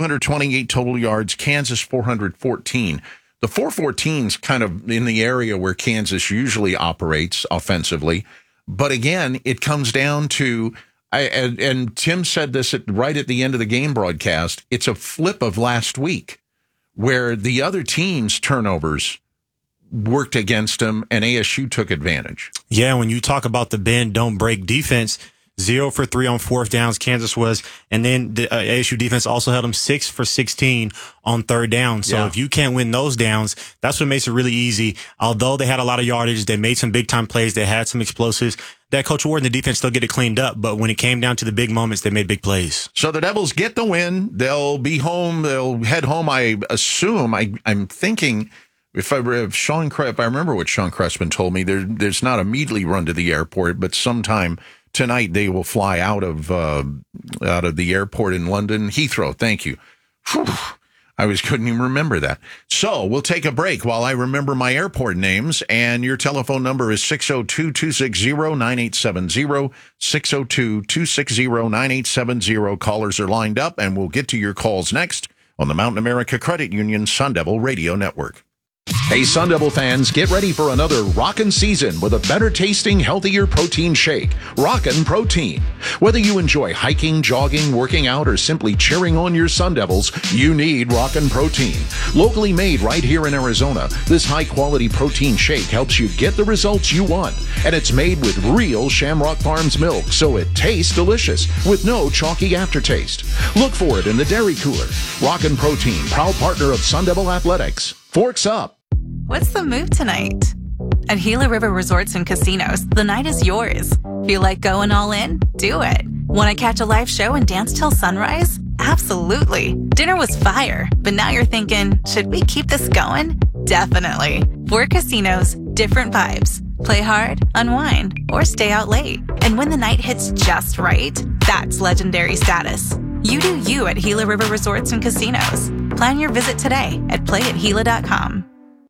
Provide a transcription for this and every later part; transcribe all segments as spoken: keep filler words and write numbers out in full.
hundred twenty-eight total yards, Kansas four hundred fourteen. The four fourteen is kind of in the area where Kansas usually operates offensively. But again, it comes down to, I, and, and Tim said this at, right at the end of the game broadcast, it's a flip of last week where the other team's turnovers worked against them and A S U took advantage. Yeah, when you talk about the bend, don't break defense, zero for three on fourth downs, Kansas was, and then the uh, A S U defense also held them six for sixteen on third down. So yeah. if you can't win those downs, that's what makes it really easy. Although they had a lot of yardage, they made some big time plays, they had some explosives. That Coach Ward and the defense still get it cleaned up, but when it came down to the big moments, they made big plays. So the Devils get the win. They'll be home. They'll head home. I assume. I, I'm thinking. If I if Sean if I remember what Sean Crespin told me, there there's not immediately run to the airport, but sometime tonight they will fly out of uh, out of the airport in London, Heathrow. Thank you. Whew. I was couldn't even remember that. So we'll take a break while I remember my airport names. And your telephone number is six oh two, two six zero, nine eight seven zero, six oh two, two six zero, nine eight seven zero. Callers are lined up, and we'll get to your calls next on the Mountain America Credit Union Sun Devil Radio Network. Hey, Sun Devil fans, get ready for another rockin' season with a better tasting, healthier protein shake. Rockin' Protein. Whether you enjoy hiking, jogging, working out, or simply cheering on your Sun Devils, you need Rockin' Protein. Locally made right here in Arizona, this high-quality protein shake helps you get the results you want. And it's made with real Shamrock Farms milk, so it tastes delicious with no chalky aftertaste. Look for it in the dairy cooler. Rockin' Protein, proud partner of Sun Devil Athletics. Forks up. What's the move tonight? At Gila River Resorts and Casinos, the night is yours. Feel like going all in? Do it. Want to catch a live show and dance till sunrise? Absolutely. Dinner was fire, but now you're thinking, should we keep this going? Definitely. Four casinos, different vibes. Play hard, unwind, or stay out late. And when the night hits just right, that's legendary status. You do you at Gila River Resorts and Casinos. Plan your visit today at play at gila dot com.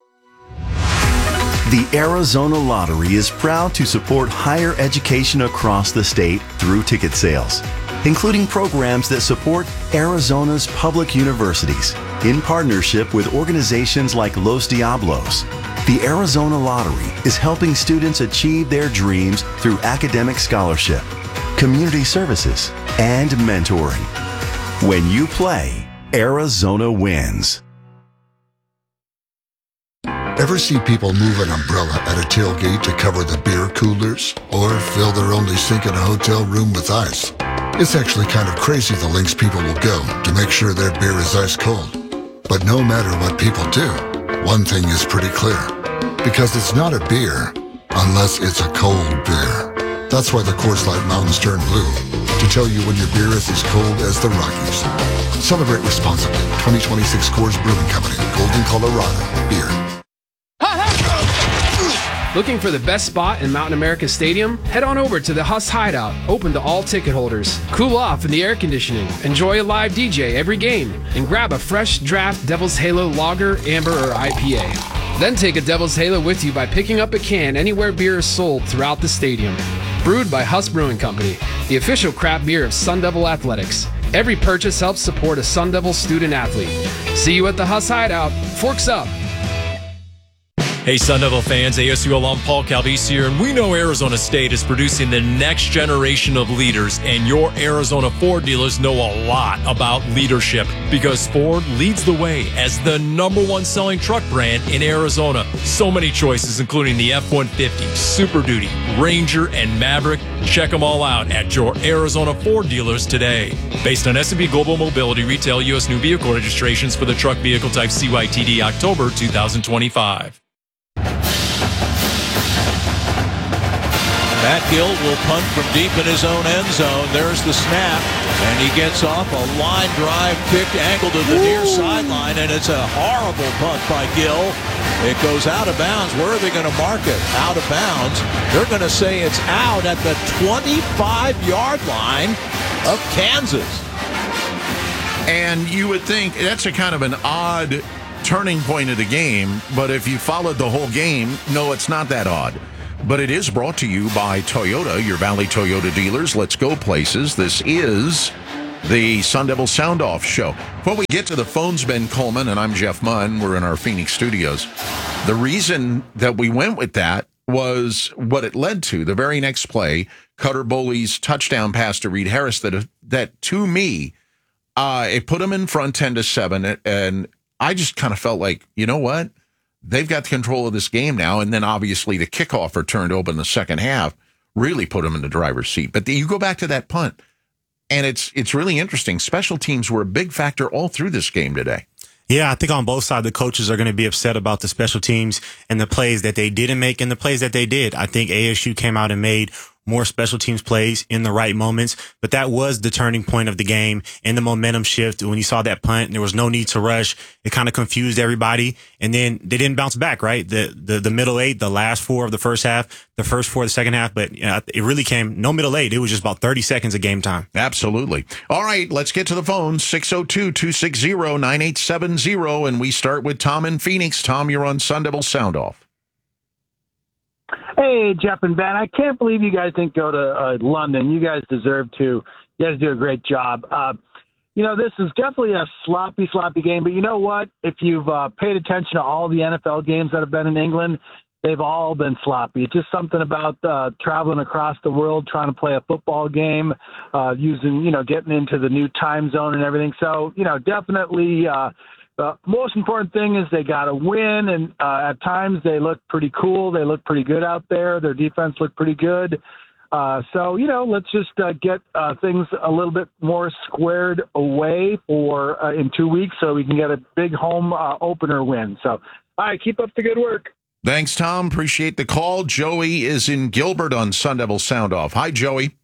The Arizona Lottery is proud to support higher education across the state through ticket sales, including programs that support Arizona's public universities in partnership with organizations like Los Diablos. The Arizona Lottery is helping students achieve their dreams through academic scholarship, community services, and mentoring. When you play, Arizona wins. Ever see people move an umbrella at a tailgate to cover the beer coolers? Or fill their only sink in a hotel room with ice? It's actually kind of crazy the lengths people will go to make sure their beer is ice cold. But no matter what people do, one thing is pretty clear. Because it's not a beer unless it's a cold beer. That's why the Coors Light Mountains turn blue, to tell you when your beer is as cold as the Rockies. Celebrate responsibly. twenty twenty-six Coors Brewing Company, Golden, Colorado. Beer. Looking for the best spot in Mountain America Stadium? Head on over to the Huss Hideout, open to all ticket holders. Cool off in the air conditioning, enjoy a live D J every game, and grab a fresh draft Devil's Halo Lager, Amber, or I P A. Then take a Devil's Halo with you by picking up a can anywhere beer is sold throughout the stadium. Brewed by Huss Brewing Company, the official craft beer of Sun Devil Athletics. Every purchase helps support a Sun Devil student athlete. See you at the Huss Hideout. Forks up. Hey, Sun Devil fans, A S U alum Paul Calvisi here, and we know Arizona State is producing the next generation of leaders, and your Arizona Ford dealers know a lot about leadership because Ford leads the way as the number one selling truck brand in Arizona. So many choices, including the F one fifty, Super Duty, Ranger, and Maverick. Check them all out at your Arizona Ford dealers today. Based on S and P Global Mobility Retail U S new vehicle registrations for the truck vehicle type C Y T D October two thousand twenty-five. Matt Gill will punt from deep in his own end zone. There's the snap, and he gets off a line drive kick angle to the Ooh. near sideline, and it's a horrible punt by Gill. It goes out of bounds. Where are they going to mark it? Out of bounds. They're going to say it's out at the twenty-five-yard line of Kansas. And you would think that's a kind of an odd turning point of the game, but if you followed the whole game, no, it's not that odd. But it is brought to you by Toyota, your Valley Toyota dealers. Let's go places. This is the Sun Devil Sound Off Show. Before we get to the phones, Ben Coleman, and I'm Jeff Munn. We're in our Phoenix studios. The reason that we went with that was what it led to. The very next play, Cutter Boley's touchdown pass to Reed Harris, that, that to me, uh, it put him in front ten to seven, and I just kind of felt like, you know what? They've got control of this game now, and then obviously the kickoff return to open the second half really put him in the driver's seat. But the, you go back to that punt, and it's it's really interesting. Special teams were a big factor all through this game today. Yeah, I think on both sides, the coaches are going to be upset about the special teams and the plays that they didn't make and the plays that they did. I think A S U came out and made more special teams plays in the right moments, but that was the turning point of the game and the momentum shift. When you saw that punt, there was no need to rush. It kind of confused everybody, and then they didn't bounce back, right? The the, the middle eight, the last four of the first half, the first four of the second half, but you know, it really came no middle eight. It was just about thirty seconds of game time. Absolutely. All right, let's get to the phone, six oh two, two six zero, nine eight seven zero, and we start with Tom in Phoenix. Tom, you're on Sun Devil Sound Off. Hey, Jeff and Ben, I can't believe you guys didn't go to uh, London. You guys deserve to. You guys do a great job. Uh, you know, this is definitely a sloppy, sloppy game, but you know what? If you've uh, paid attention to all the N F L games that have been in England, they've all been sloppy. It's just something about uh, traveling across the world, trying to play a football game, uh, using, you know, getting into the new time zone and everything. So, you know, definitely uh, the most important thing is they got a win, and uh, at times they look pretty cool. They look pretty good out there. Their defense looked pretty good. Uh, so, you know, let's just uh, get uh, things a little bit more squared away for uh, in two weeks so we can get a big home uh, opener win. So, all right, keep up the good work. Thanks, Tom. Appreciate the call. Joey is in Gilbert on Sun Devil Sound Off. Hi, Joey.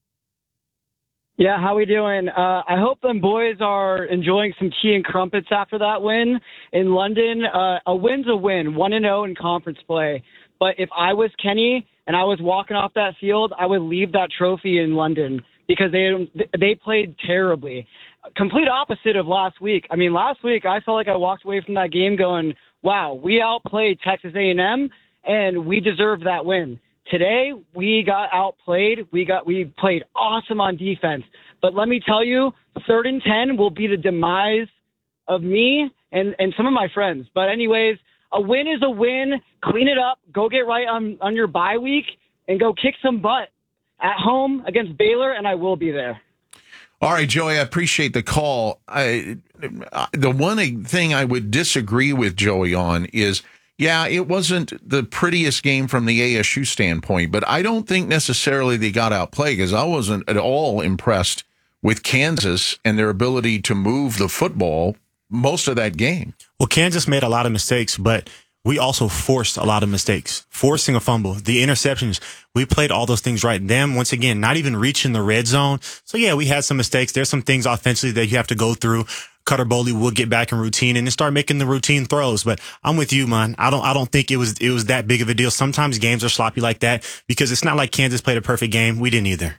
Yeah, how we doing? Uh, I hope them boys are enjoying some tea and crumpets after that win in London. Uh, a win's a win, one and zero in conference play. But if I was Kenny and I was walking off that field, I would leave that trophy in London because they they played terribly. Complete opposite of last week. I mean, last week I felt like I walked away from that game going, "Wow, we outplayed Texas A and M, and we deserved that win." Today, we got outplayed. We got we played awesome on defense. But let me tell you, third and ten will be the demise of me and, and some of my friends. But anyways, a win is a win. Clean it up. Go get right on, on your bye week and go kick some butt at home against Baylor, and I will be there. All right, Joey, I appreciate the call. I, the one thing I would disagree with Joey on is, yeah, it wasn't the prettiest game from the A S U standpoint, but I don't think necessarily they got outplayed because I wasn't at all impressed with Kansas and their ability to move the football most of that game. Well, Kansas made a lot of mistakes, but we also forced a lot of mistakes. Forcing a fumble, the interceptions, we played all those things right. Them, once again, not even reaching the red zone. So, yeah, we had some mistakes. There's some things offensively that you have to go through. Cutter Boley will get back in routine and then start making the routine throws. But I'm with you, man. I don't I don't think it was it was that big of a deal. Sometimes games are sloppy like that because it's not like Kansas played a perfect game. We didn't either.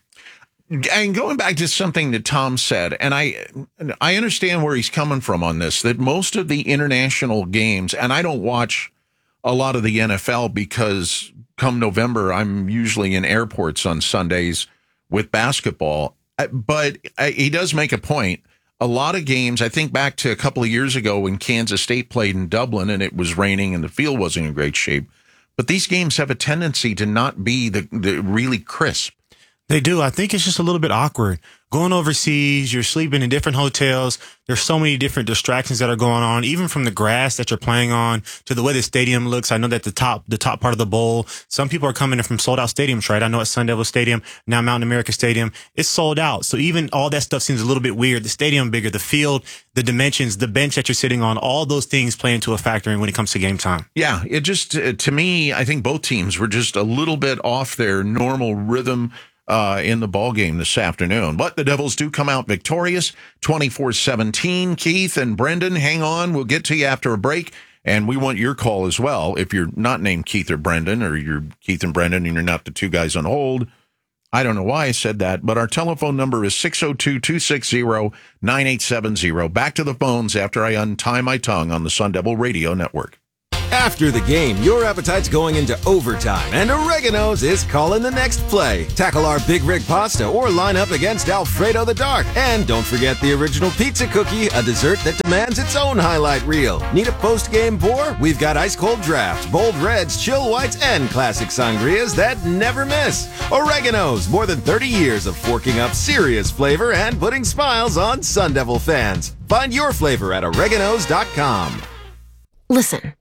And going back to something that Tom said, and I I understand where he's coming from on this, that most of the international games, and I don't watch a lot of the N F L because come November, I'm usually in airports on Sundays with basketball. But he does make a point. A lot of games, I think back to a couple of years ago when Kansas State played in Dublin and it was raining and the field wasn't in great shape. But these games have a tendency to not be the, the really crisp. They do. I think it's just a little bit awkward. Going overseas, you're sleeping in different hotels. There's so many different distractions that are going on, even from the grass that you're playing on to the way the stadium looks. I know that the top, the top part of the bowl, some people are coming in from sold out stadiums, right? I know at Sun Devil Stadium, now Mountain America Stadium, it's sold out. So even all that stuff seems a little bit weird. The stadium bigger, the field, the dimensions, the bench that you're sitting on, all those things play into a factor when it comes to game time. Yeah, it just, to me, I think both teams were just a little bit off their normal rhythm Uh, in the ball game this afternoon. But the Devils do come out victorious, twenty-four seventeen. Keith and Brendan, hang on. We'll get to you after a break, and we want your call as well. If you're not named Keith or Brendan, or you're Keith and Brendan and you're not the two guys on hold, I don't know why I said that, but our telephone number is six oh two, two six zero, nine eight seven zero. Back to the phones after I untie my tongue on the Sun Devil Radio Network. After the game, your appetite's going into overtime, and Oregano's is calling the next play. Tackle our Big Rig pasta or line up against Alfredo the Dark. And don't forget the original pizza cookie, a dessert that demands its own highlight reel. Need a post-game pour? We've got ice-cold drafts, bold reds, chill whites, and classic sangrias that never miss. Oregano's, more than thirty years of forking up serious flavor and putting smiles on Sun Devil fans. Find your flavor at oreganos dot com. Listen.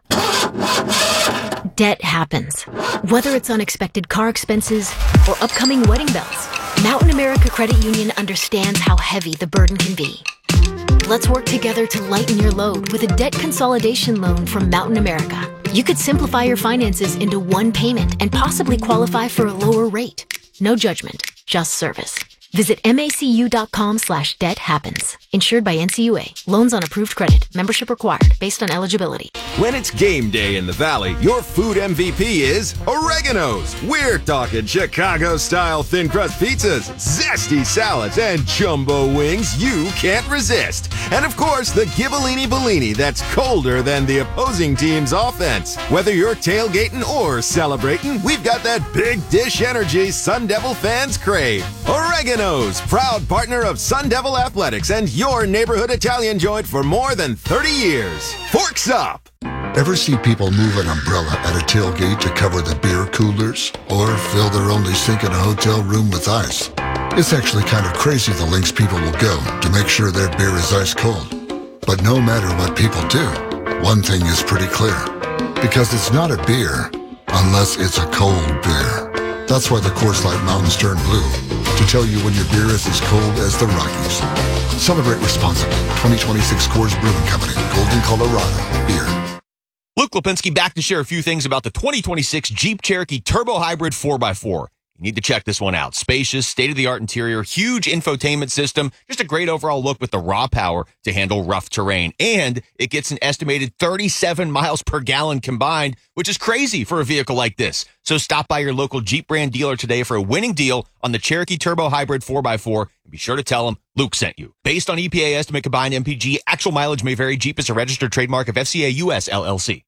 Debt happens. Whether it's unexpected car expenses or upcoming wedding bells, Mountain America Credit Union understands how heavy the burden can be. Let's work together to lighten your load with a debt consolidation loan from Mountain America. You could simplify your finances into one payment and possibly qualify for a lower rate. No judgment, just service. Visit macu.com slash debt happens. Insured by N C U A. Loans on approved credit. Membership required based on eligibility. When it's game day in the Valley, your food M V P is Oregano's. We're talking Chicago-style thin crust pizzas, zesty salads, and jumbo wings you can't resist. And of course, the Ghibellini Bellini that's colder than the opposing team's offense. Whether you're tailgating or celebrating, we've got that big dish energy Sun Devil fans crave. Oregano's, proud partner of Sun Devil Athletics and your neighborhood Italian joint for more than thirty years. Forks up! Ever see people move an umbrella at a tailgate to cover the beer coolers? Or fill their only sink in a hotel room with ice? It's actually kind of crazy the lengths people will go to make sure their beer is ice cold. But no matter what people do, one thing is pretty clear. Because it's not a beer unless it's a cold beer. That's why the Coors Light Mountains turn blue, to tell you when your beer is as cold as the Rockies. Celebrate responsibly. twenty twenty-six Coors Brewing Company, Golden, Colorado. Beer. Luke Lipinski back to share a few things about the twenty twenty-six Jeep Cherokee Turbo Hybrid four by four. You need to check this one out. Spacious, state-of-the-art interior, huge infotainment system, just a great overall look with the raw power to handle rough terrain. And it gets an estimated thirty-seven miles per gallon combined, which is crazy for a vehicle like this. So stop by your local Jeep brand dealer today for a winning deal on the Cherokee Turbo Hybrid four by four. And be sure to tell them Luke sent you. Based on E P A estimate combined M P G, actual mileage may vary. Jeep is a registered trademark of F C A U S L L C.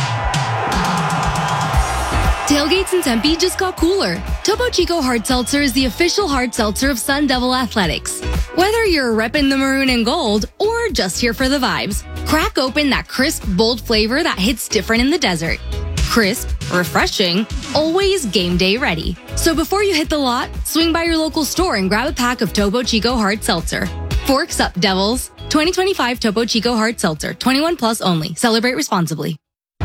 Tailgates in Tempe just got cooler. Topo Chico Hard Seltzer is the official hard seltzer of Sun Devil Athletics. Whether you're repping the maroon and gold or just here for the vibes, crack open that crisp, bold flavor that hits different in the desert. Crisp, refreshing, always game day ready. So before you hit the lot, swing by your local store and grab a pack of Topo Chico Hard Seltzer. Forks up, Devils. twenty twenty-five Topo Chico Hard Seltzer. twenty-one plus only. Celebrate responsibly.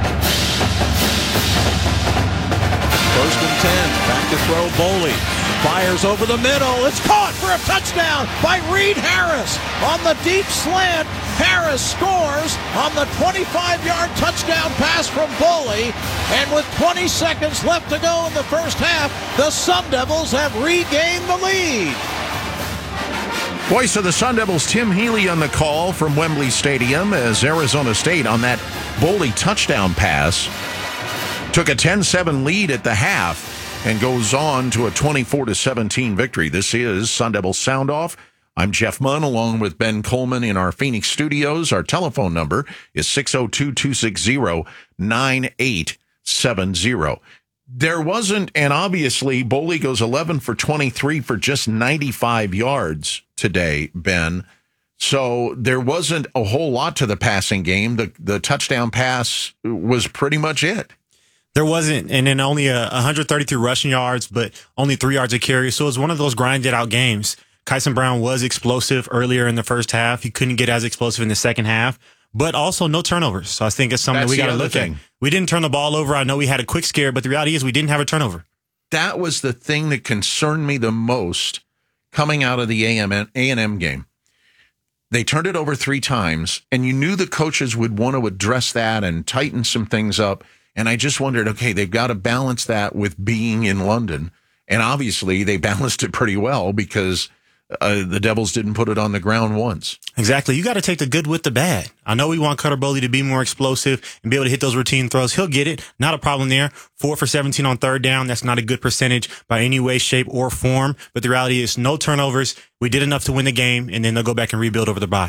First and ten, back to throw Boley. Fires over the middle. It's caught for a touchdown by Reed Harris. On the deep slant, Harris scores on the twenty-five-yard touchdown pass from Boley. And with twenty seconds left to go in the first half, the Sun Devils have regained the lead. Voice of the Sun Devils, Tim Healy on the call from Wembley Stadium as Arizona State on that Boley touchdown pass took a ten seven lead at the half and goes on to a twenty-four to seventeen victory. This is Sun Devil Sound Off. I'm Jeff Munn along with Ben Coleman in our Phoenix studios. Our telephone number is six oh two, two six zero, nine eight seven zero. There wasn't, and obviously Boley goes eleven for twenty-three for just ninety-five yards today, Ben. So there wasn't a whole lot to the passing game. The, the touchdown pass was pretty much it. There wasn't, and then only a one hundred thirty-three rushing yards, but only three yards a carry. So it was one of those grinded out games. Kyson Brown was explosive earlier in the first half. He couldn't get as explosive in the second half, but also no turnovers. So I think it's something That's we got to look thing. at. We didn't turn the ball over. I know we had a quick scare, but the reality is we didn't have a turnover. That was the thing that concerned me the most coming out of the A and M game. They turned it over three times, and you knew the coaches would want to address that and tighten some things up. And I just wondered, okay, they've got to balance that with being in London. And obviously they balanced it pretty well because uh, the Devils didn't put it on the ground once. Exactly. You got to take the good with the bad. I know we want Cutter Boley to be more explosive and be able to hit those routine throws. He'll get it. Not a problem there. Four for seventeen on third down. That's not a good percentage by any way, shape, or form. But the reality is no turnovers. We did enough to win the game, and then they'll go back and rebuild over the bye.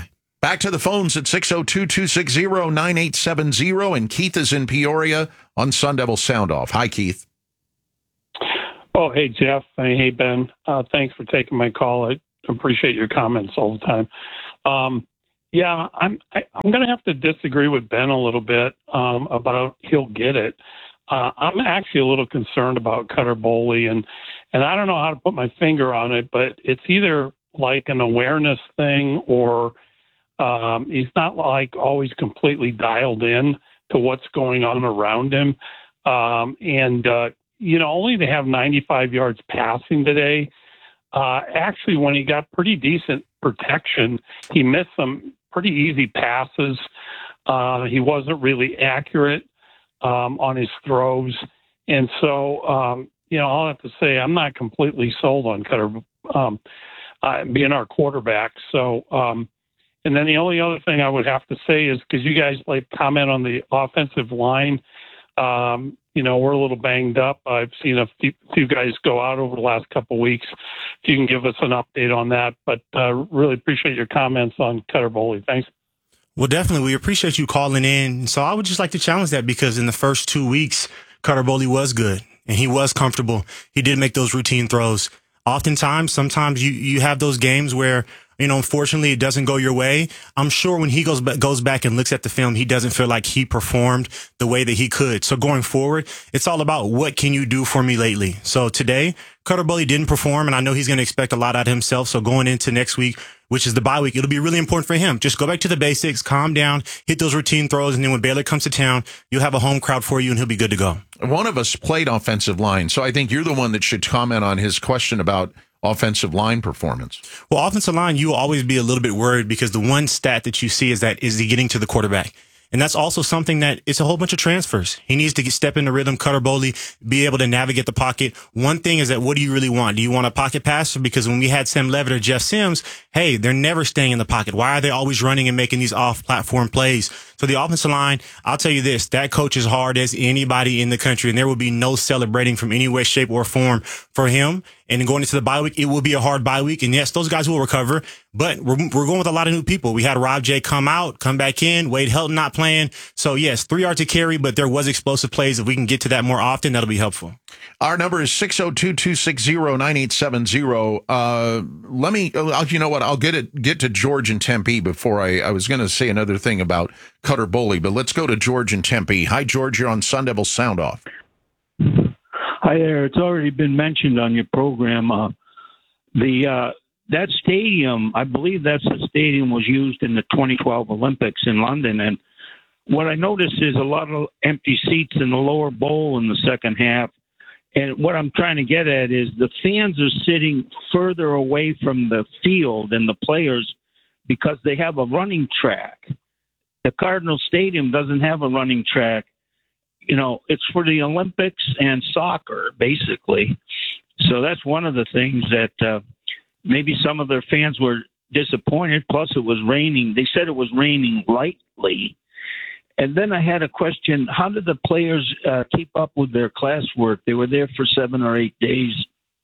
Back to the phones at six oh two, two six zero, nine eight seven zero, and Keith is in Peoria on Sun Devil Sound Off. Hi, Keith. Oh, hey, Jeff. Hey, Ben. Uh, thanks for taking my call. I appreciate your comments all the time. Um, yeah, I'm I, I'm going to have to disagree with Ben a little bit um, about he'll get it. Uh, I'm actually a little concerned about Cutter Boley, and, and I don't know how to put my finger on it, but it's either like an awareness thing or um, he's not like always completely dialed in to what's going on around him. Um, and, uh, you know, only to have ninety-five yards passing today. Uh, actually, when he got pretty decent protection, he missed some pretty easy passes. Uh, he wasn't really accurate um, on his throws. And so, um, you know, I'll have to say I'm not completely sold on Cutter um, uh, being our quarterback. So, um, and then the only other thing I would have to say is, because you guys like comment on the offensive line, um, you know, we're a little banged up. I've seen a few, few guys go out over the last couple of weeks. If you can give us an update on that, but uh, really appreciate your comments on Cutter Boley. Thanks. Well, definitely. We appreciate you calling in. So I would just like to challenge that, because in the first two weeks, Cutter Boley was good and he was comfortable. He did make those routine throws. Oftentimes, sometimes you, you have those games where, you know, unfortunately, it doesn't go your way. I'm sure when he goes back, goes back and looks at the film, he doesn't feel like he performed the way that he could. So going forward, it's all about what can you do for me lately. So today, Cutter Boley didn't perform, and I know he's going to expect a lot out of himself. So going into next week, which is the bye week, it'll be really important for him. Just go back to the basics, calm down, hit those routine throws, and then when Baylor comes to town, you'll have a home crowd for you, and he'll be good to go. One of us played offensive line, so I think you're the one that should comment on his question about offensive line performance. Well, offensive line, you will always be a little bit worried, because the one stat that you see is that is he getting to the quarterback? And that's also something that it's a whole bunch of transfers. He needs to get, step into rhythm, Cutter Boley, be able to navigate the pocket. One thing is that, what do you really want? Do you want a pocket passer? Because when we had Sam Levitt or Jeff Sims, hey, they're never staying in the pocket. Why are they always running and making these off-platform plays? So the offensive line, I'll tell you this, that coach is hard as anybody in the country, and there will be no celebrating from any way, shape, or form for him. And going into the bye week, it will be a hard bye week. And yes, those guys will recover, but we're, we're going with a lot of new people. We had Rob J come out, come back in, Wade Helton not playing. So yes, three yards to carry, but there was explosive plays. If we can get to that more often, that'll be helpful. Our number is six oh two, two six zero, nine eight seven zero. Uh, let me, uh, you know what, I'll get it, get to George and Tempe before I, I was going to say another thing about Cutter Boley, but let's go to George and Tempe. Hi, George, you're on Sun Devil Sound Off. Hi there. It's already been mentioned on your program. Uh, the uh, that stadium, I believe that's the stadium was used in the twenty twelve Olympics in London. And what I noticed is a lot of empty seats in the lower bowl in the second half. And what I'm trying to get at is the fans are sitting further away from the field and the players because they have a running track. The Cardinal Stadium doesn't have a running track. You know, it's for the Olympics and soccer, basically. So that's one of the things that uh, maybe some of their fans were disappointed. Plus, it was raining. They said it was raining lightly. And then I had a question. How did the players uh, keep up with their classwork? They were there for seven or eight days.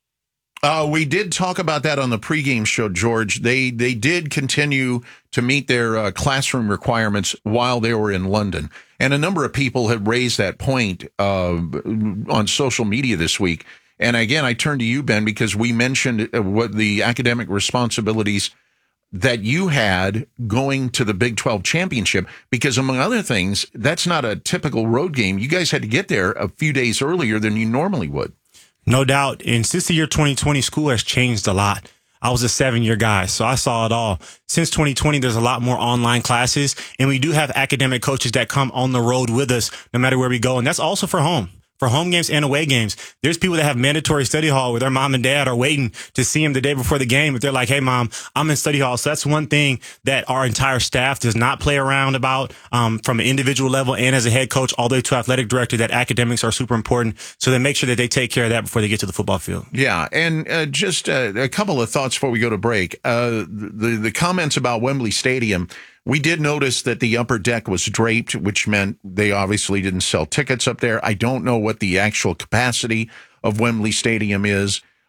Uh, we did talk about that on the pregame show, George. They they did continue to meet their uh, classroom requirements while they were in London. And a number of people have raised that point uh, on social media this week. And again, I turn to you, Ben, because we mentioned what the academic responsibilities that you had going to the Big twelve championship, because among other things, that's not a typical road game. You guys had to get there a few days earlier than you normally would. No doubt. And since the year twenty twenty, school has changed a lot. I was a seven-year guy, so I saw it all. Since twenty twenty, there's a lot more online classes, and we do have academic coaches that come on the road with us no matter where we go, and that's also for home. For home games and away games. There's people that have mandatory study hall where their mom and dad are waiting to see them the day before the game. If they're like, hey, mom, I'm in study hall. So that's one thing that our entire staff does not play around about um, from an individual level and as a head coach all the way to athletic director, that academics are super important. So they make sure that they take care of that before they get to the football field. Yeah, and uh, just uh, a couple of thoughts before we go to break. Uh, the, the comments about Wembley Stadium, we did notice that the upper deck was draped, which meant they obviously didn't sell tickets up there. I don't know what the actual capacity of Wembley Stadium is.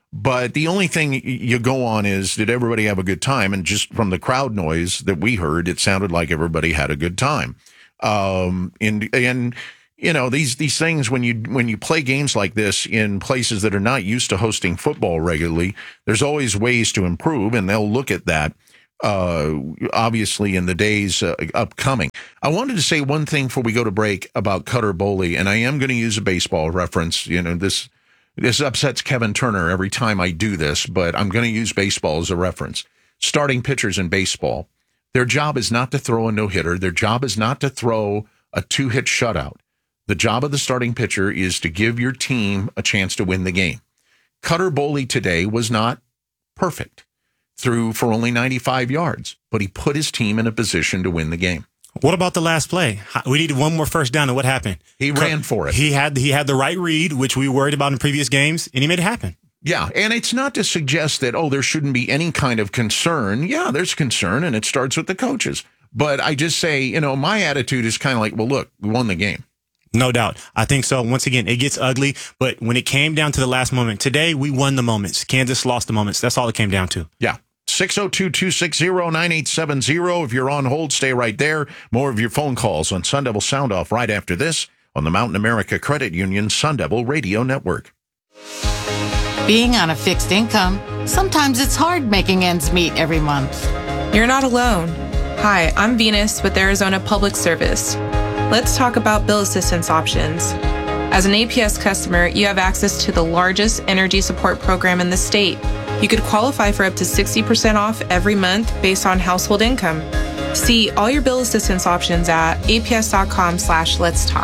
But the only thing you go on is, did everybody have a good time? And just from the crowd noise that we heard, it sounded like everybody had a good time. Um, and, and, you know, these, these things, when you, when you play games like this in places that are not used to hosting football regularly, there's always ways to improve, and they'll look at that, uh, obviously in the days uh, upcoming. I wanted to say one thing before we go to break about Cutter Boley, and I am going to use a baseball reference. You know, this, This upsets Kevin Turner every time I do this, but I'm going to use baseball as a reference. Starting pitchers in baseball, their job is not to throw a no-hitter. Their job is not to throw a two-hit shutout. The job of the starting pitcher is to give your team a chance to win the game. Cutter Boley today was not perfect, threw for only ninety-five yards, but he put his team in a position to win the game. What about the last play? We needed one more first down, and what happened? He ran for it. He had he had the right read, which we worried about in previous games, and he made it happen. Yeah, and it's not to suggest that, oh, there shouldn't be any kind of concern. Yeah, there's concern, and it starts with the coaches. But I just say, you know, my attitude is kind of like, well, look, we won the game. No doubt. I think so. Once again, it gets ugly, but when it came down to the last moment, today we won the moments. Kansas lost the moments. That's all it came down to. Yeah. six oh two, two six zero, nine eight seven zero. If you're on hold, stay right there. More of your phone calls on Sun Devil Sound Off right after this on the Mountain America Credit Union Sun Devil Radio Network. Being on a fixed income, sometimes it's hard making ends meet every month. You're not alone. Hi, I'm Venus with Arizona Public Service. Let's talk about bill assistance options. As an A P S customer, you have access to the largest energy support program in the state. You could qualify for up to sixty percent off every month based on household income. See all your bill assistance options at aps.com slash let's talk.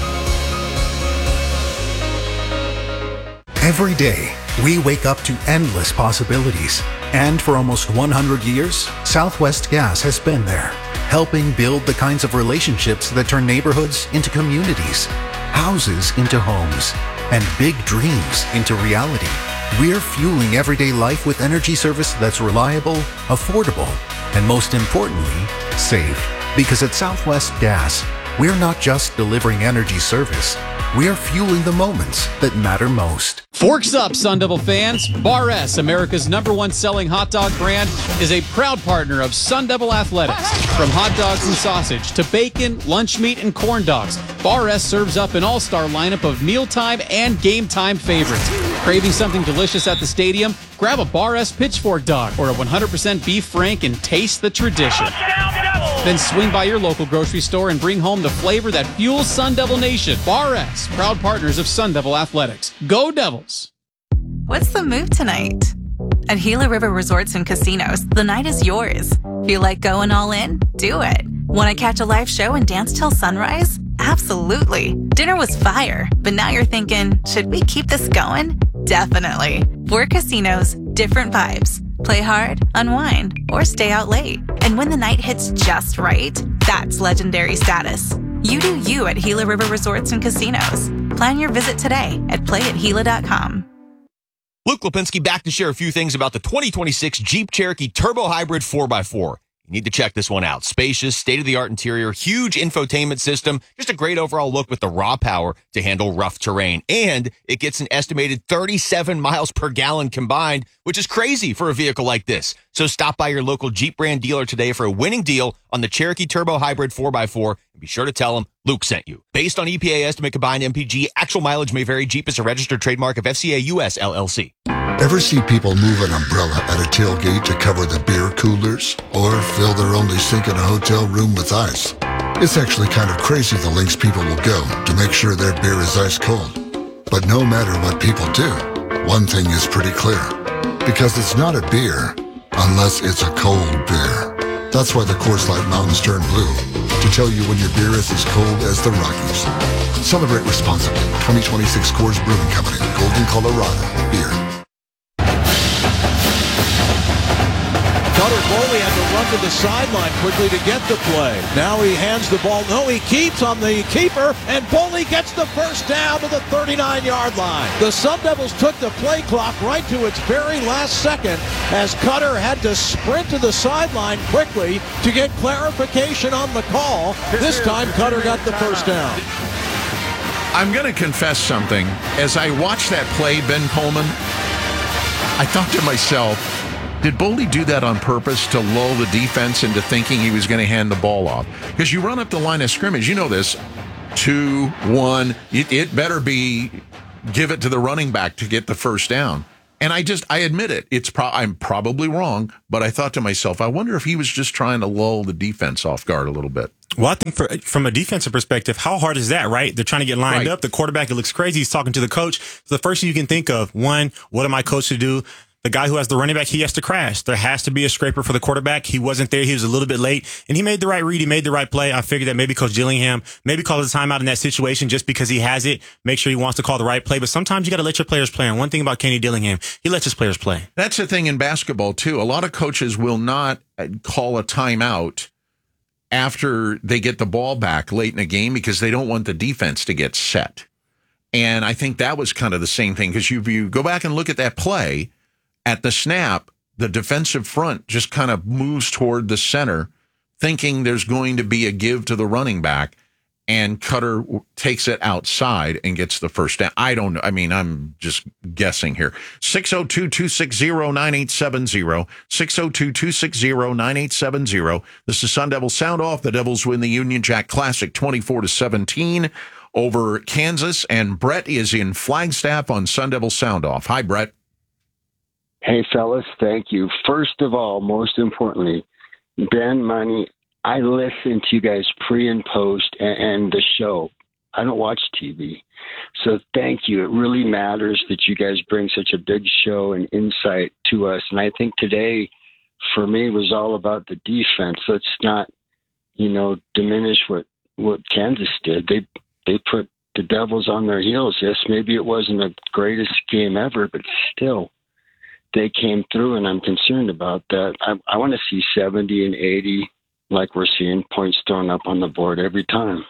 Every day, we wake up to endless possibilities. And for almost one hundred years, Southwest Gas has been there, helping build the kinds of relationships that turn neighborhoods into communities, houses into homes, and big dreams into reality. We're fueling everyday life with energy service that's reliable, affordable, and most importantly, safe. Because at Southwest Gas, we're not just delivering energy service, we're fueling the moments that matter most. Forks up, Sun Devil fans. Bar S, America's number one selling hot dog brand, is a proud partner of Sun Devil Athletics. From hot dogs and sausage to bacon, lunch meat, and corn dogs, Bar S serves up an all-star lineup of mealtime and game time favorites. Craving something delicious at the stadium? Grab a Bar S pitchfork dog or a one hundred percent beef frank and taste the tradition. Then swing by your local grocery store and bring home the flavor that fuels Sun Devil Nation. Bar S, proud partners of Sun Devil Athletics. Go Devils! What's the move tonight? At Gila River Resorts and Casinos, the night is yours. Feel like going all in? Do it. Want to catch a live show and dance till sunrise? Absolutely. Dinner was fire, but now you're thinking, should we keep this going? Definitely. Four casinos, different vibes. Play hard, unwind, or stay out late. And when the night hits just right, that's legendary status. You do you at Gila River Resorts and Casinos. Plan your visit today at play at gila dot com. Luke Lipinski back to share a few things about the twenty twenty-six Jeep Cherokee Turbo Hybrid four by four. You need to check this one out. Spacious, state-of-the-art interior, huge infotainment system, just a great overall look with the raw power to handle rough terrain. And it gets an estimated thirty-seven miles per gallon combined, which is crazy for a vehicle like this. So stop by your local Jeep brand dealer today for a winning deal on the Cherokee Turbo Hybrid four by four. And be sure to tell them Luke sent you. Based on E P A estimate combined M P G, actual mileage may vary. Jeep is a registered trademark of F C A U S L L C. Ever see people move an umbrella at a tailgate to cover the beer coolers? Or fill their only sink in a hotel room with ice? It's actually kind of crazy the lengths people will go to make sure their beer is ice cold. But no matter what people do, one thing is pretty clear. Because it's not a beer unless it's a cold beer. That's why the Coors Light Mountains turn blue, to tell you when your beer is as cold as the Rockies. Celebrate responsibly. twenty twenty-six Coors Brewing Company, Golden, Colorado. Beer. Cutter Boley had to run to the sideline quickly to get the play. Now he hands the ball. No, he keeps on the keeper, and Boley gets the first down to the thirty-nine-yard line. The Sun Devils took the play clock right to its very last second as Cutter had to sprint to the sideline quickly to get clarification on the call. This time, Cutter got the first down. I'm going to confess something. As I watched that play, Ben Coleman, I thought to myself, did Boldy do that on purpose to lull the defense into thinking he was going to hand the ball off? Because you run up the line of scrimmage, you know this, two, one, it, it better be give it to the running back to get the first down. And I just, I admit it, it's pro- I'm probably wrong, but I thought to myself, I wonder if he was just trying to lull the defense off guard a little bit. Well, I think for, from a defensive perspective, how hard is that, right? They're trying to get lined Right. up. The quarterback, it looks crazy. He's talking to the coach. So the first thing you can think of, one, what am I coached to do? The guy who has the running back, he has to crash. There has to be a scraper for the quarterback. He wasn't there. He was a little bit late, and he made the right read. He made the right play. I figured that maybe Coach Dillingham maybe calls a timeout in that situation just because he has it. Make sure he wants to call the right play. But sometimes you got to let your players play. And one thing about Kenny Dillingham, he lets his players play. That's the thing in basketball, too. A lot of coaches will not call a timeout after they get the ball back late in a game because they don't want the defense to get set. And I think that was kind of the same thing because you, you go back and look at that play. At the snap, the defensive front just kind of moves toward the center, thinking there's going to be a give to the running back, and Cutter takes it outside and gets the first down. I don't know. I mean, I'm just guessing here. six oh two, two six zero, nine eight seven zero. six oh two, two six zero, nine eight seven zero. This is Sun Devil Sound Off. The Devils win the Union Jack Classic twenty-four to seventeen over Kansas, and Brett is in Flagstaff on Sun Devil Sound Off. Hi, Brett. Hey, fellas, thank you. First of all, most importantly, Ben, Money, I listen to you guys pre and post and, and the show. I don't watch T V. So thank you. It really matters that you guys bring such a big show and insight to us. And I think today, for me, was all about the defense. Let's not, you know, diminish what, what Kansas did. They they put the Devils on their heels. Yes, maybe it wasn't the greatest game ever, but still. They came through, and I'm concerned about that. I, I want to see seventy and eighty like we're seeing, points thrown up on the board every time.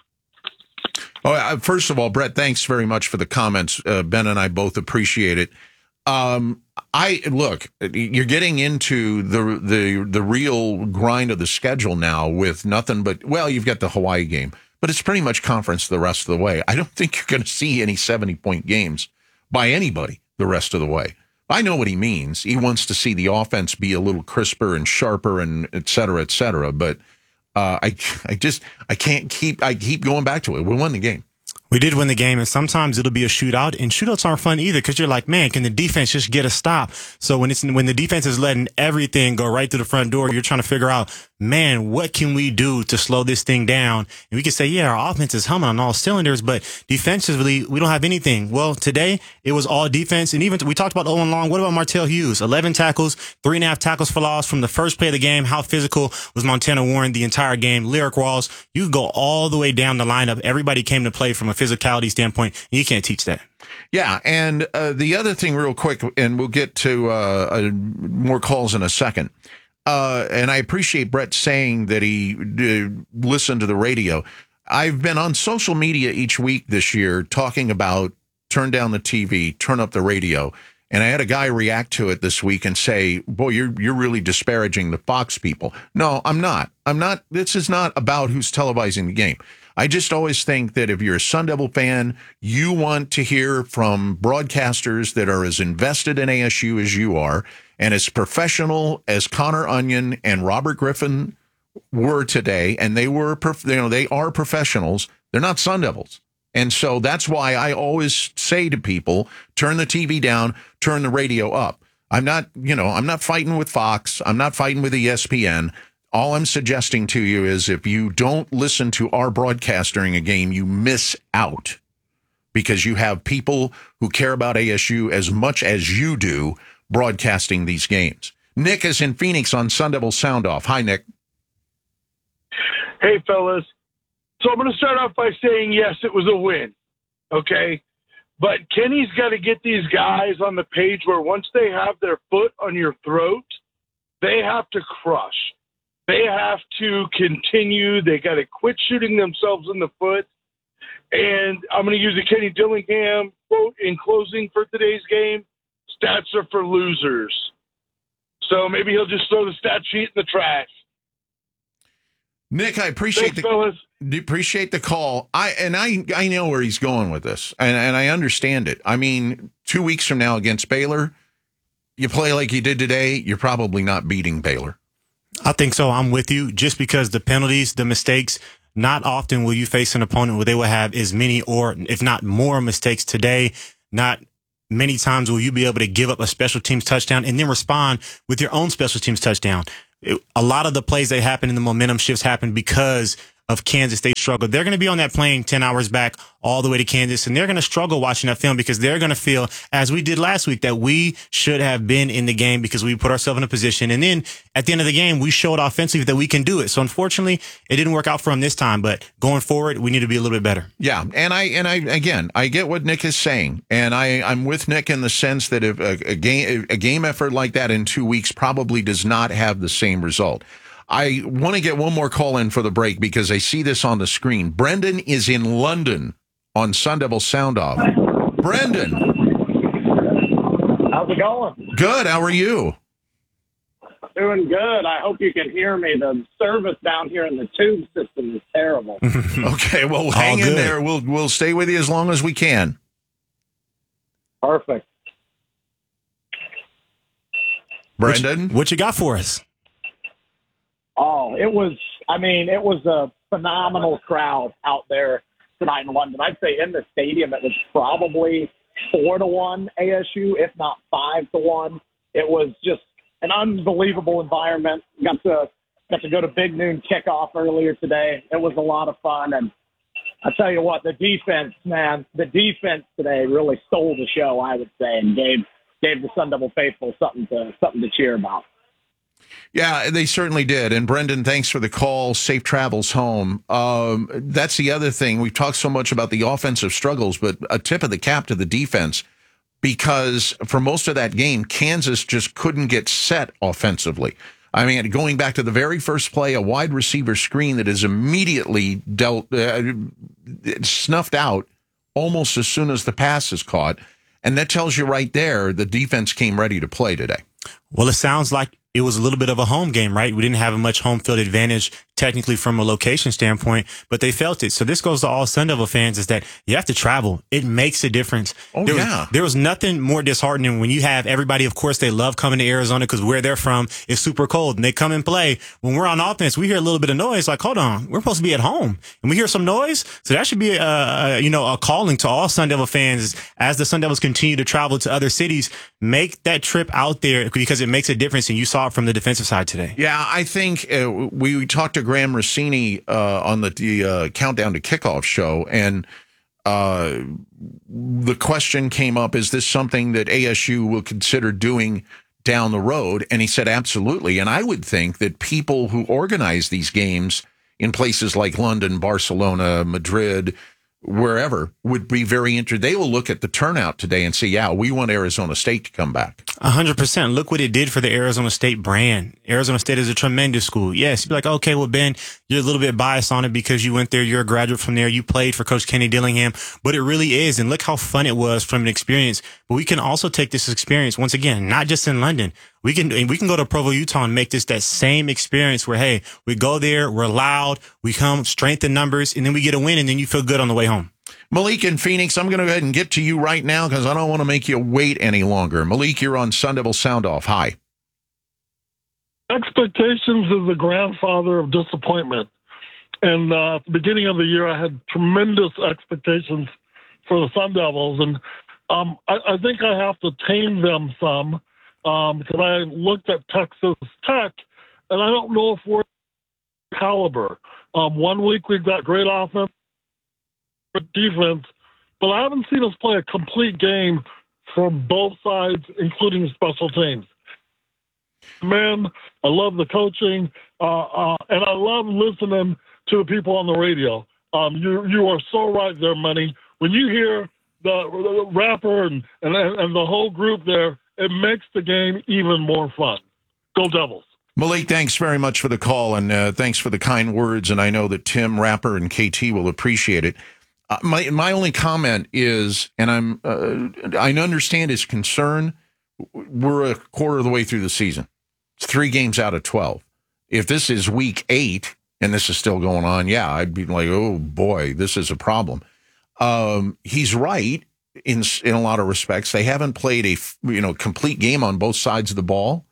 Oh, first of all, Brett, thanks very much for the comments. Uh, Ben and I both appreciate it. Um, I look, you're getting into the the the real grind of the schedule now with nothing but, well, you've got the Hawaii game, but it's pretty much conference the rest of the way. I don't think you're going to see any seventy-point games by anybody the rest of the way. I know what he means. He wants to see the offense be a little crisper and sharper and et cetera, et cetera. But uh, I, I just, I can't keep, I keep going back to it. We won the game. We did win the game, and sometimes it'll be a shootout, and shootouts aren't fun either because you're like, man, can the defense just get a stop? So when it's when the defense is letting everything go right through the front door, you're trying to figure out, man, what can we do to slow this thing down? And we can say, yeah, our offense is humming on all cylinders, but defensively, we don't have anything. Well, today, it was all defense, and even we talked about Owen Long. What about Martell Hughes? eleven tackles, three and a half tackles for loss from the first play of the game. How physical was Montana Warren the entire game? Lyric Walls, you go all the way down the lineup. Everybody came to play from a physicality standpoint, and you can't teach that. Yeah, and uh, the other thing real quick, and we'll get to uh, uh, more calls in a second, uh, and I appreciate Brett saying that he uh, listened to the radio. I've been on social media each week this year talking about turn down the T V, turn up the radio, and I had a guy react to it this week and say, boy, you're you're really disparaging the Fox people. No, I'm not. I'm not. This is not about who's televising the game. I just always think that if you're a Sun Devil fan, you want to hear from broadcasters that are as invested in A S U as you are and as professional as Connor Onion and Robert Griffin were today. And they were, you know, they are professionals. They're not Sun Devils. And so that's why I always say to people, turn the T V down, turn the radio up. I'm not, you know, I'm not fighting with Fox. I'm not fighting with E S P N. All I'm suggesting to you is if you don't listen to our broadcast during a game, you miss out because you have people who care about A S U as much as you do broadcasting these games. Nick is in Phoenix on Sun Devil Sound Off. Hi, Nick. Hey, fellas. So I'm going to start off by saying, yes, it was a win, okay? But Kenny's got to get these guys on the page where once they have their foot on your throat, they have to crush. They have to continue. They got to quit shooting themselves in the foot. And I'm going to use a Kenny Dillingham quote in closing for today's game. Stats are for losers. So maybe he'll just throw the stat sheet in the trash. Nick, I appreciate Thanks, the fellas. appreciate the call. I and I I know where he's going with this, and, and I understand it. I mean, two weeks from now against Baylor, you play like you did today, you're probably not beating Baylor. I think so. I'm with you. Just because the penalties, the mistakes, not often will you face an opponent where they will have as many or if not more mistakes today. Not many times will you be able to give up a special teams touchdown and then respond with your own special teams touchdown. It, a lot of the plays that happen in the momentum shifts happen because of Kansas State struggle. They're going to be on that plane ten hours back all the way to Kansas, and they're going to struggle watching that film because they're going to feel, as we did last week, that we should have been in the game because we put ourselves in a position. And then at the end of the game, we showed offensively that we can do it. So unfortunately, it didn't work out for them this time, but going forward, we need to be a little bit better. Yeah. And I, and I, again, I get what Nick is saying. And I, I'm with Nick in the sense that if a, a game, a game effort like that in two weeks probably does not have the same result. I want to get one more call in for the break because I see this on the screen. Brendan is in London on Sun Devil Sound Off. Brendan. How's it going? Good. How are you? Doing good. I hope you can hear me. The service down here in the tube system is terrible. Okay, well, hang in there. We'll we'll stay with you as long as we can. Perfect. Brendan? What, what you got for us? Oh, it was, I mean, it was a phenomenal crowd out there tonight in London. I'd say in the stadium it was probably four to one A S U, if not five to one. It was just an unbelievable environment. Got to got to go to Big Noon kickoff earlier today. It was a lot of fun, and I tell you what, the defense, man, the defense today really stole the show, I would say, and gave gave the Sun Devil faithful something to something to cheer about. Yeah, they certainly did. And Brendan, thanks for the call. Safe travels home. Um, that's the other thing. We've talked so much about the offensive struggles, but a tip of the cap to the defense, because for most of that game, Kansas just couldn't get set offensively. I mean, going back to the very first play, a wide receiver screen that is immediately dealt, uh, snuffed out almost as soon as the pass is caught. And that tells you right there the defense came ready to play today. Well, it sounds like it was a little bit of a home game, right? We didn't have much home field advantage technically from a location standpoint, but they felt it. So this goes to all Sun Devil fans is that you have to travel. It makes a difference. Oh, there yeah. Was, there was nothing more disheartening when you have everybody, of course, they love coming to Arizona because where they're from is super cold and they come and play. When we're on offense, we hear a little bit of noise like, hold on, we're supposed to be at home and we hear some noise. So that should be a, a you know, a calling to all Sun Devil fans as the Sun Devils continue to travel to other cities, make that trip out there because it makes a difference. And you saw it from the defensive side today. Yeah, I think uh, we, we talked to Graham Rossini uh, on the, the uh, Countdown to Kickoff show, and uh, the question came up, is this something that A S U will consider doing down the road? And he said, absolutely. And I would think that people who organize these games in places like London, Barcelona, Madrid, wherever, would be very interested. They will look at the turnout today and say, yeah, we want Arizona State to come back. A hundred percent. Look what it did for the Arizona State brand. Arizona State is a tremendous school. Yes, you'd be like, okay, well, Ben, you're a little bit biased on it because you went there. You're a graduate from there. You played for Coach Kenny Dillingham, but it really is. And look how fun it was from an experience. But we can also take this experience once again, not just in London. We can we can go to Provo, Utah, and make this that same experience where, hey, we go there, we're loud, we come, strength in numbers, and then we get a win, and then you feel good on the way home. Malik in Phoenix, I'm going to go ahead and get to you right now because I don't want to make you wait any longer. Malik, you're on Sun Devil Sound Off. Hi. Expectations is the grandfather of disappointment. And uh, at the beginning of the year, I had tremendous expectations for the Sun Devils. And um, I, I think I have to tame them some um, because I looked at Texas Tech, and I don't know if we're caliber. Um, one week we've got great offense, defense, but I haven't seen us play a complete game from both sides, including special teams. Man, I love the coaching, uh, uh, and I love listening to the people on the radio. Um, you you are so right there, Money. When you hear the, the rapper and, and and the whole group there, it makes the game even more fun. Go Devils. Malik, thanks very much for the call, and uh, thanks for the kind words, and I know that Tim, Rapper, and K T will appreciate it. Uh, my my only comment is, and I'm uh, I understand his concern, we're a quarter of the way through the season. It's three games out of twelve. If this is week eight and this is still going on, yeah, I'd be like, oh boy, this is a problem. Um, he's right. in in a lot of respects. They haven't played a you know complete game on both sides of the ball,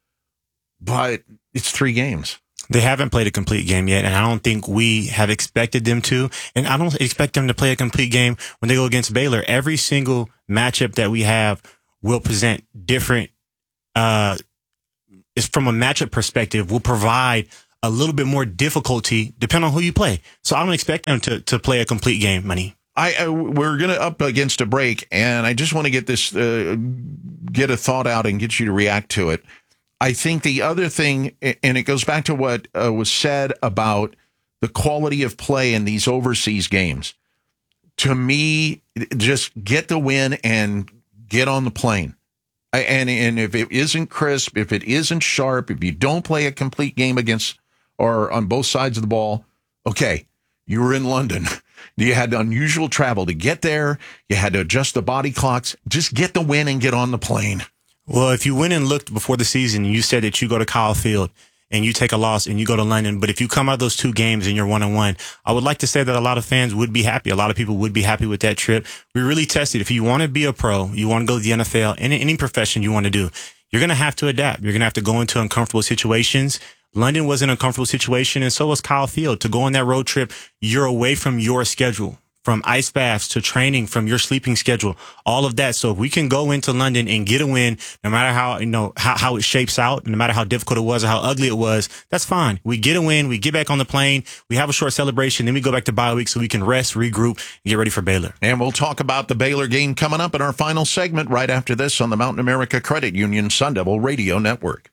but it's three games. They haven't played a complete game yet, and I don't think we have expected them to. And I don't expect them to play a complete game when they go against Baylor. Every single matchup that we have will present different. Uh, is from a matchup perspective, will provide a little bit more difficulty depending on who you play. So I don't expect them to to play a complete game, Money. I, I we're gonna up against a break, and I just want to get this uh, get a thought out and get you to react to it. I think the other thing, and it goes back to what uh, was said about the quality of play in these overseas games. To me, just get the win and get on the plane. I, and and if it isn't crisp, if it isn't sharp, if you don't play a complete game against or on both sides of the ball, okay, you were in London. You had unusual travel to get there. You had to adjust the body clocks. Just get the win and get on the plane. Well, if you went and looked before the season and you said that you go to Kyle Field and you take a loss and you go to London, but if you come out of those two games and you're one and one, I would like to say that a lot of fans would be happy. A lot of people would be happy with that trip. We really tested. If you want to be a pro, you want to go to the N F L, any, any profession you want to do, you're going to have to adapt. You're going to have to go into uncomfortable situations. London was an uncomfortable situation, and so was Kyle Field. To go on that road trip, you're away from your schedule. From ice baths to training, from your sleeping schedule, all of that. So if we can go into London and get a win, no matter how, you know, how, how it shapes out, no matter how difficult it was or how ugly it was, that's fine. We get a win, we get back on the plane, we have a short celebration, then we go back to bye week so we can rest, regroup, and get ready for Baylor. And we'll talk about the Baylor game coming up in our final segment right after this on the Mountain America Credit Union Sun Devil Radio Network.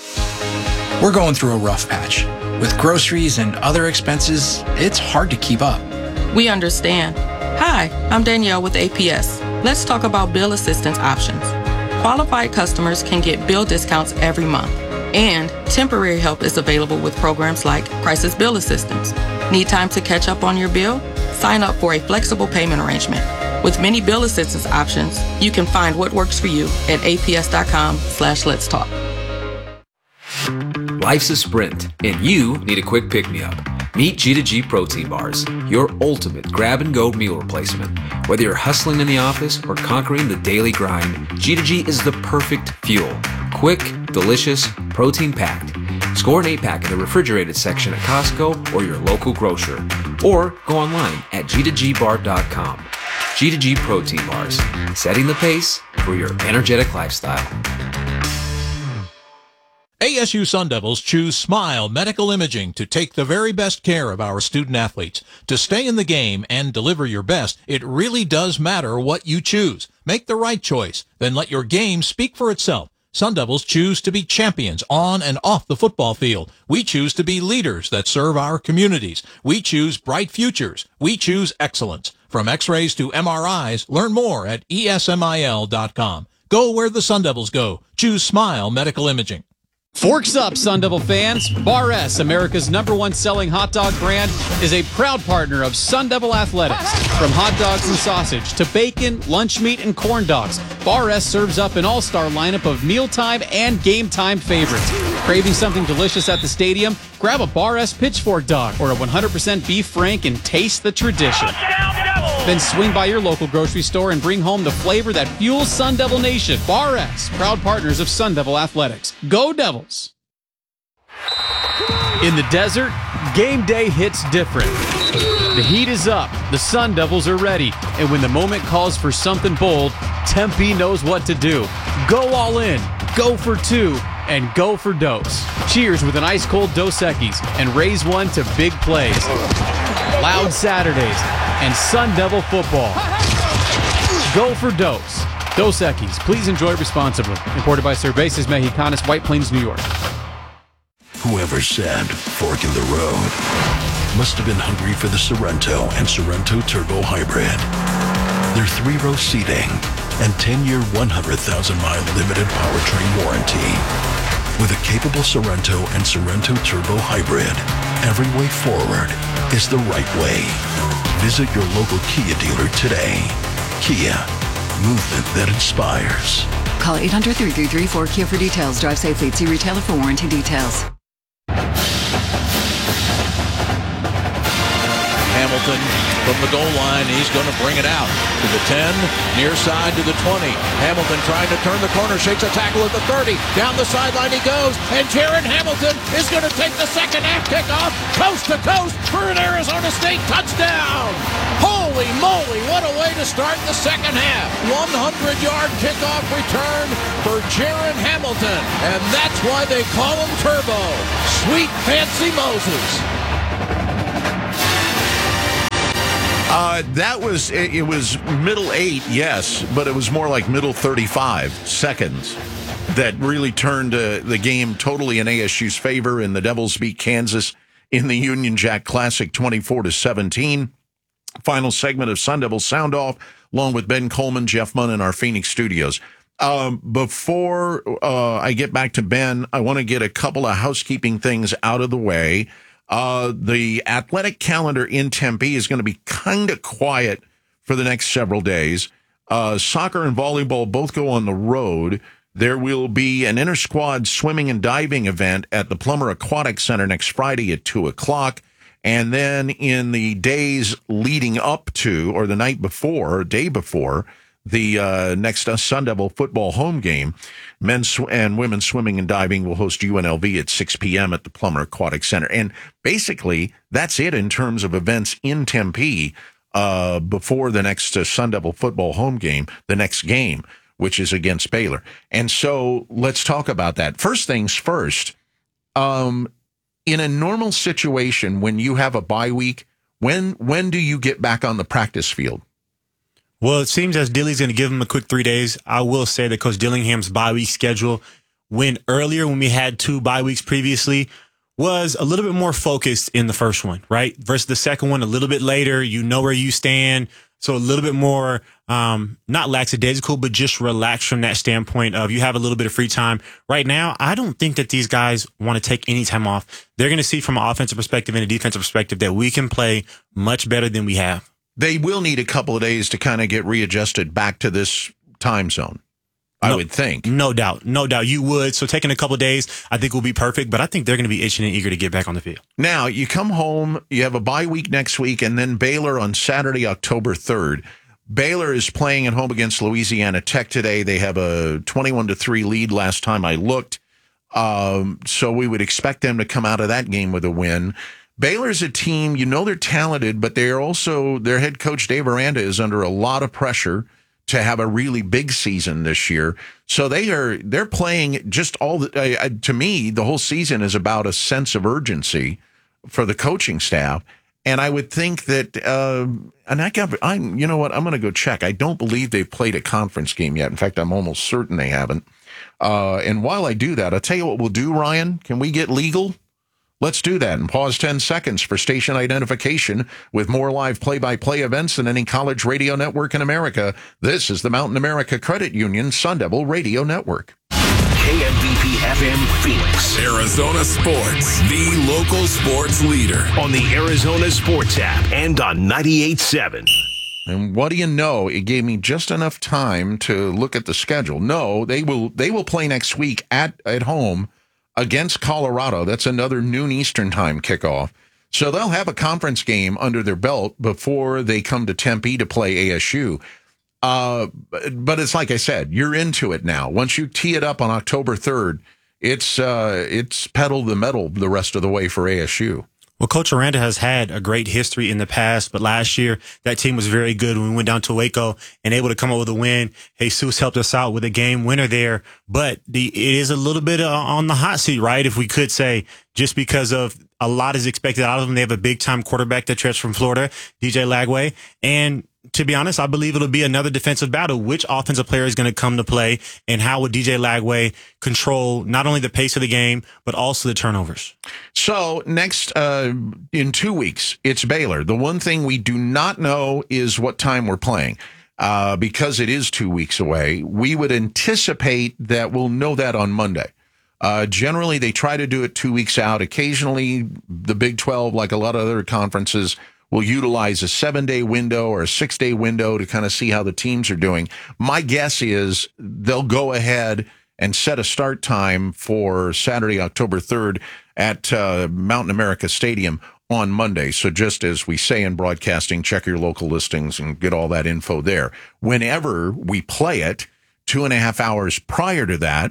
We're going through a rough patch. With groceries and other expenses, it's hard to keep up. We understand. Hi, I'm Danielle with A P S. Let's talk about bill assistance options. Qualified customers can get bill discounts every month, and temporary help is available with programs like Crisis Bill Assistance. Need time to catch up on your bill? Sign up for a flexible payment arrangement. With many bill assistance options, you can find what works for you at aps.com slash let's talk. Life's a sprint, and you need a quick pick-me-up. Meet G two G Protein Bars, your ultimate grab-and-go meal replacement. Whether you're hustling in the office or conquering the daily grind, G two G is the perfect fuel. Quick, delicious, protein-packed. Score an eight-pack in the refrigerated section at Costco or your local grocer. Or go online at G two G bar dot com. G two G Protein Bars, setting the pace for your energetic lifestyle. A S U Sun Devils choose Smile Medical Imaging to take the very best care of our student athletes. To stay in the game and deliver your best, it really does matter what you choose. Make the right choice, then let your game speak for itself. Sun Devils choose to be champions on and off the football field. We choose to be leaders that serve our communities. We choose bright futures. We choose excellence. From x-rays to M R Is, learn more at E S M I L dot com. Go where the Sun Devils go. Choose Smile Medical Imaging. Forks up, Sun Devil fans. Bar S, America's number one selling hot dog brand, is a proud partner of Sun Devil Athletics. From hot dogs and sausage to bacon, lunch meat, and corn dogs, Bar S serves up an all-star lineup of mealtime and game time favorites. Craving something delicious at the stadium? Grab a Bar S pitchfork dog or a one hundred percent beef frank and taste the tradition. Then swing by your local grocery store and bring home the flavor that fuels Sun Devil Nation. Bar S, proud partners of Sun Devil Athletics. Go Devils! In the desert, game day hits different. The heat is up, the Sun Devils are ready, and when the moment calls for something bold, Tempe knows what to do. Go all in, go for two, and go for Dos. Cheers with an ice-cold Dos Equis and raise one to big plays. Loud Saturdays and Sun Devil football. Go for Dos. Dos Equis. Please enjoy responsibly. Imported by Cervezas Mexicanas, White Plains, New York. Whoever said fork in the road must have been hungry for the Sorrento and Sorrento Turbo Hybrid. Their three-row seating and ten-year, one hundred thousand mile limited powertrain warranty. With a capable Sorrento and Sorrento Turbo Hybrid, every way forward is the right way. Visit your local Kia dealer today. Kia, movement that inspires. Call eight hundred, three three three, four Kia for details. Drive safely. See retailer for warranty details. Hamilton from the goal line. He's going to bring it out to the ten, near side to the twenty. Hamilton trying to turn the corner, shakes a tackle at the thirty. Down the sideline he goes, and Jaron Hamilton is going to take the second half kickoff, coast to coast for an Arizona State touchdown. Holy moly, what a way to start the second half. one hundred yard kickoff return for Jaron Hamilton, and that's why they call him Turbo. Sweet Fancy Moses. Uh, that was, it, it was middle eight, yes, but it was more like middle thirty-five seconds that really turned uh, the game totally in A S U's favor, and the Devils beat Kansas in the Union Jack Classic twenty-four to seventeen. Final segment of Sun Devil Sound Off, along with Ben Coleman, Jeff Munn in our Phoenix studios. Um, before uh, I get back to Ben, I want to get a couple of housekeeping things out of the way. Uh, the athletic calendar in Tempe is going to be kind of quiet for the next several days. Uh, soccer and volleyball both go on the road. There will be an inter-squad swimming and diving event at the Plummer Aquatic Center next Friday at two o'clock. And then in the days leading up to, or the night before, or day before, the uh, next uh, Sun Devil football home game, men's sw- and women's swimming and diving will host U N L V at six p.m. at the Plummer Aquatic Center. And basically, that's it in terms of events in Tempe uh, before the next uh, Sun Devil football home game, the next game, which is against Baylor. And so let's talk about that. First things first, um, in a normal situation, when you have a bye week, when when do you get back on the practice field? Well, it seems as Dilly's going to give him a quick three days. I will say that Coach Dillingham's bye week schedule went earlier when we had two bye weeks previously was a little bit more focused in the first one, right? Versus the second one, a little bit later, you know where you stand. So a little bit more, um, not lackadaisical, but just relaxed from that standpoint of you have a little bit of free time. Right now, I don't think that these guys want to take any time off. They're going to see from an offensive perspective and a defensive perspective that we can play much better than we have. They will need a couple of days to kind of get readjusted back to this time zone, I no, would think. No doubt. No doubt you would. So taking a couple of days, I think will be perfect, but I think they're going to be itching and eager to get back on the field. Now, you come home, you have a bye week next week, and then Baylor on Saturday, October third. Baylor is playing at home against Louisiana Tech today. They have a twenty-one to three lead last time I looked. Um, so we would expect them to come out of that game with a win. Baylor's a team, you know, they're talented, but they're also, their head coach, Dave Aranda, is under a lot of pressure to have a really big season this year. So they are, they're playing just all the, uh, to me, the whole season is about a sense of urgency for the coaching staff. And I would think that, uh, and I got, I, you know what, I'm going to go check. I don't believe they've played a conference game yet. In fact, I'm almost certain they haven't. Uh, and while I do that, I'll tell you what we'll do, Ryan. Can we get legal? Let's do that and pause ten seconds for station identification. With more live play-by-play events than any college radio network in America, this is the Mountain America Credit Union Sun Devil Radio Network. K M V P F M Phoenix. Arizona Sports, the local sports leader. On the Arizona Sports app and on ninety-eight point seven. And what do you know? It gave me just enough time to look at the schedule. No, they will they will play next week at, at home against Colorado. That's another noon Eastern time kickoff. So they'll have a conference game under their belt before they come to Tempe to play A S U. Uh, but it's like I said, you're into it now. Once you tee it up on October third, it's uh, it's pedal the metal the rest of the way for A S U. Well, Coach Aranda has had a great history in the past, but last year that team was very good when we went down to Waco and able to come up with a win. Jesus helped us out with a game winner there, but the, it is a little bit uh, on the hot seat, right? If we could say, just because of a lot is expected out of them. They have a big time quarterback that transferred from Florida, D J Lagway. And to be honest, I believe it'll be another defensive battle. Which offensive player is going to come to play, and how would D J Lagway control not only the pace of the game, but also the turnovers? So next, uh, in two weeks, it's Baylor. The one thing we do not know is what time we're playing. Uh, because it is two weeks away, we would anticipate that we'll know that on Monday. Uh, generally, they try to do it two weeks out. Occasionally, the Big twelve, like a lot of other conferences, will utilize a seven-day window or a six-day window to kind of see how the teams are doing. My guess is they'll go ahead and set a start time for Saturday, October third at uh, Mountain America Stadium on Monday. So just as we say in broadcasting, check your local listings and get all that info there. Whenever we play it, two and a half hours prior to that,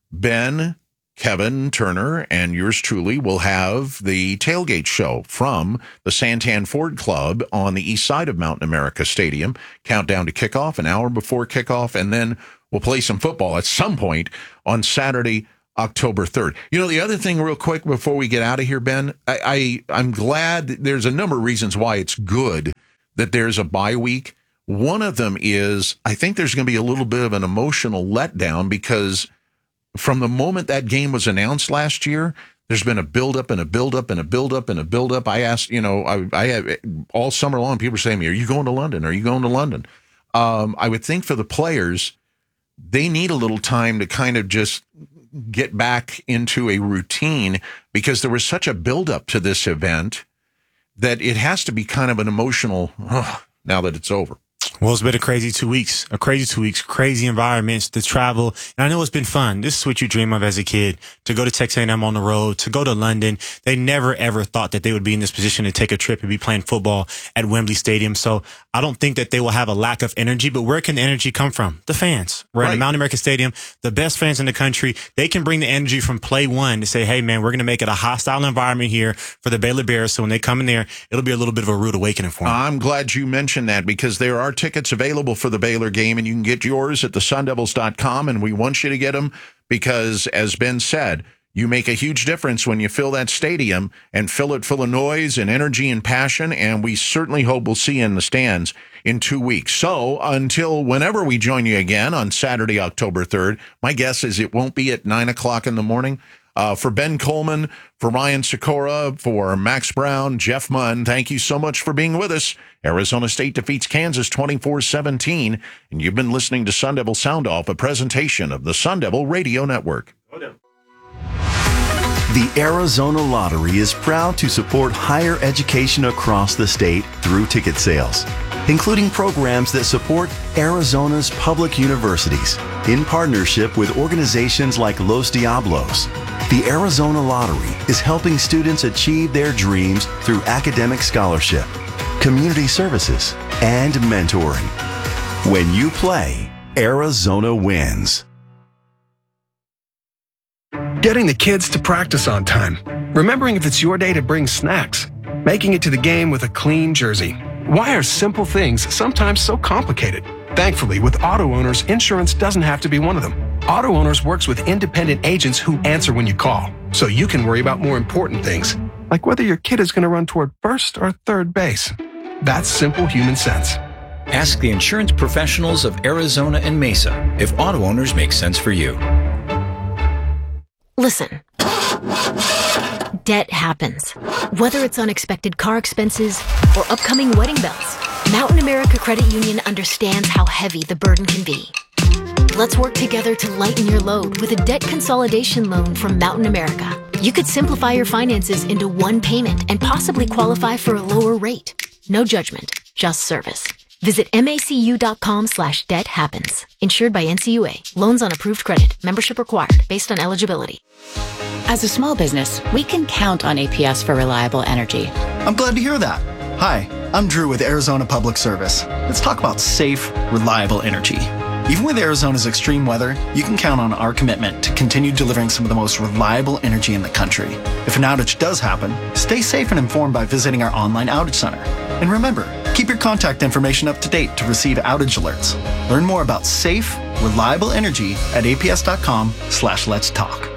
Ben, Kevin Turner, and yours truly will have the tailgate show from the Santan Ford Club on the east side of Mountain America Stadium. Countdown to kickoff, an hour before kickoff, and then we'll play some football at some point on Saturday, October third. You know, the other thing real quick before we get out of here, Ben, I, I, I'm glad there's a number of reasons why it's good that there's a bye week. One of them is I think there's going to be a little bit of an emotional letdown because from the moment that game was announced last year, there's been a buildup and a buildup and a buildup and a buildup. I asked, you know, I, I have all summer long, people were saying to me, are you going to London? Are you going to London? Um, I would think for the players, they need a little time to kind of just get back into a routine because there was such a buildup to this event that it has to be kind of an emotional, oh, now that it's over. Well, it's been a crazy two weeks, a crazy two weeks, crazy environments, the travel. And I know it's been fun. This is what you dream of as a kid, to go to Texas A and M on the road, to go to London. They never, ever thought that they would be in this position to take a trip and be playing football at Wembley Stadium. So I don't think that they will have a lack of energy, but where can the energy come from? The fans. We're right. At Mountain America Stadium, the best fans in the country. They can bring the energy from play one to say, hey, man, we're going to make it a hostile environment here for the Baylor Bears. So when they come in there, it'll be a little bit of a rude awakening for them. I'm glad you mentioned that because there are tickets available for the Baylor game, and you can get yours at the sun devils dot com, and we want you to get them because, as Ben said, you make a huge difference when you fill that stadium and fill it full of noise and energy and passion, and we certainly hope we'll see you in the stands in two weeks. So until whenever we join you again on Saturday, October third, my guess is it won't be at nine o'clock in the morning. Uh, for Ben Coleman, for Ryan Sikora, for Max Brown, Jeff Munn, thank you so much for being with us. Arizona State defeats Kansas twenty-four seventeen, and you've been listening to Sun Devil Sound Off, a presentation of the Sun Devil Radio Network. The Arizona Lottery is proud to support higher education across the state through ticket sales, including programs that support Arizona's public universities in partnership with organizations like Los Diablos. The Arizona Lottery is helping students achieve their dreams through academic scholarship, community services, and mentoring. When you play, Arizona wins. Getting the kids to practice on time. Remembering if it's your day to bring snacks. Making it to the game with a clean jersey. Why are simple things sometimes so complicated? Thankfully, with Auto Owners, insurance doesn't have to be one of them. Auto Owners works with independent agents who answer when you call, so you can worry about more important things, like whether your kid is going to run toward first or third base. That's simple human sense. Ask the insurance professionals of Arizona and Mesa if Auto Owners makes sense for you. Listen. Debt happens. Whether it's unexpected car expenses or upcoming wedding bells, Mountain America Credit Union understands how heavy the burden can be. Let's work together to lighten your load with a debt consolidation loan from Mountain America. You could simplify your finances into one payment and possibly qualify for a lower rate. No judgment, just service. Visit macu.com slash debt happens. Insured by N C U A. Loans on approved credit. Membership required based on eligibility. As a small business, we can count on A P S for reliable energy. I'm glad to hear that. Hi, I'm Drew with Arizona Public Service. Let's talk about safe, reliable energy. Even with Arizona's extreme weather, you can count on our commitment to continue delivering some of the most reliable energy in the country. If an outage does happen, stay safe and informed by visiting our online outage center. And remember, keep your contact information up to date to receive outage alerts. Learn more about safe, reliable energy at aps.com slash let's talk.